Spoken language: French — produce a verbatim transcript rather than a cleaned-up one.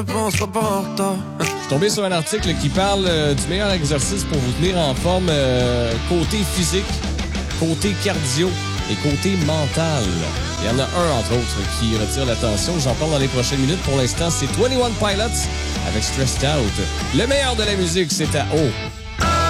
pense pas en retard. Je suis tombé sur un article qui parle euh, du meilleur exercice pour vous tenir en forme euh, côté physique, côté cardio et côté mental. Il y en a un, entre autres, qui retire l'attention. J'en parle dans les prochaines minutes. Pour l'instant, c'est vingt et un Pilots avec Stressed Out. Le meilleur de la musique, c'est à O.